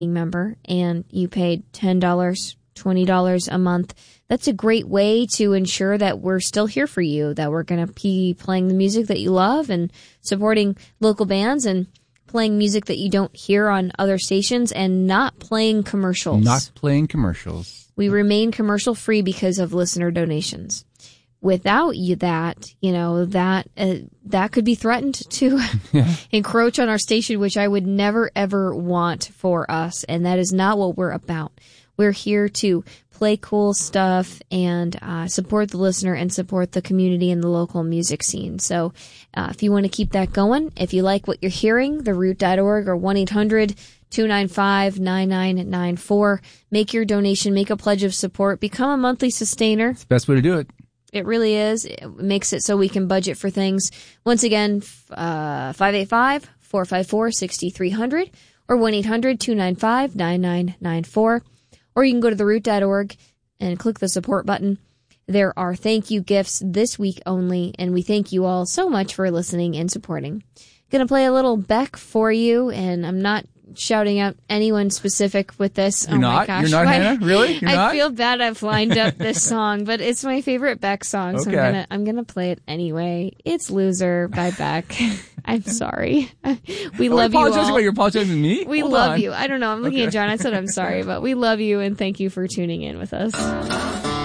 member and you paid $10, $20 a month, that's a great way to ensure that we're still here for you, that we're going to be playing the music that you love and supporting local bands and playing music that you don't hear on other stations and not playing commercials. Not playing commercials. We remain commercial free because of listener donations. Without that, that could be threatened to encroach on our station, which I would never, ever want for us. And that is not what we're about. We're here to play cool stuff and support the listener and support the community and the local music scene. So if you want to keep that going, if you like what you're hearing, theroot.org or 1-800-295-9994. Make your donation, make a pledge of support, become a monthly sustainer. It's the best way to do it. It really is. It makes it so we can budget for things. Once again, 585-454-6300 or 1-800-295-9994. Or you can go to theroot.org and click the support button. There are thank you gifts this week only, and we thank you all so much for listening and supporting. Going to play a little Beck for you, and I'm not shouting out anyone specific with this. You're not? My gosh. You're not, Hannah? Really? You're I not? feel bad I've lined up this song, but it's my favorite Beck song, so Okay. I'm gonna play it anyway. It's Loser by Beck. I'm sorry. We love you all. You're apologizing to me? We Hold love on. you. I don't know. I'm looking at John. I said I'm sorry, but we love you and thank you for tuning in with us.